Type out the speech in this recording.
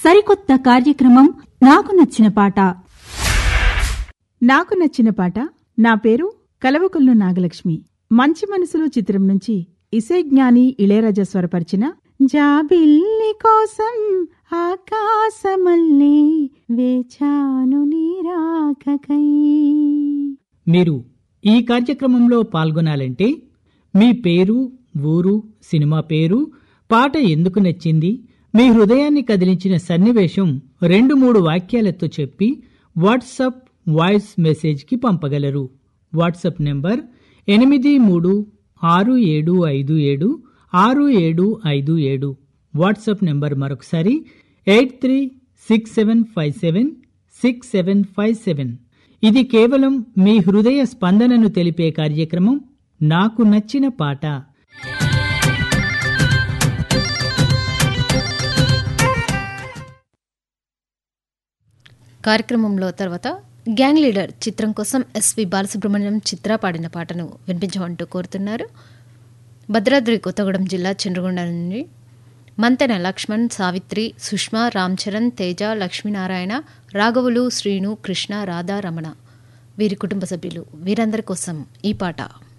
సరికొత్త కార్యక్రమం నాకు నచ్చిన పాట. నాకు నచ్చిన పాట. నా పేరు కలవకొల్లు నాగలక్ష్మి. మంచి మనసులు చిత్రం నుంచి ఇసైజ్ఞాని ఇళయరాజా స్వరపరిచిన జాబిల్లి కోసం ఆకాశమల్లే వేచాను నీరాకకై. మీరు ఈ కార్యక్రమంలో పాల్గొనాలంటే మీ పేరు, ఊరు, సినిమా పేరు, పాట ఎందుకు నచ్చింది, మీ హృదయాన్ని కదిలించిన సన్నివేశం 2-3 వాక్యాలతో చెప్పి వాట్సాప్ వాయిస్ మెసేజ్కి పంపగలరు. WhatsApp number 8367576757. వాట్సాప్ నెంబర్ మరొకసారి 8367576757. ఇది కేవలం మీ హృదయ స్పందనను తెలిపే కార్యక్రమం నాకు నచ్చిన పాట. కార్యక్రమంలో తర్వాత గ్యాంగ్ లీడర్ చిత్రం కోసం ఎస్వి బాలసుబ్రహ్మణ్యం చిత్ర పాడిన పాటను వినిపించమంటూ కోరుతున్నారు. భద్రాద్రి కొత్తగూడెం జిల్లా చంద్రగొండ నుండి మంతెన లక్ష్మణ్, సావిత్రి, సుష్మా, రామ్ చరణ్, తేజ, లక్ష్మీనారాయణ, రాఘవులు, శ్రీను, కృష్ణ, రాధా, రమణ వీరి కుటుంబ సభ్యులు వీరందరి కోసం ఈ పాట.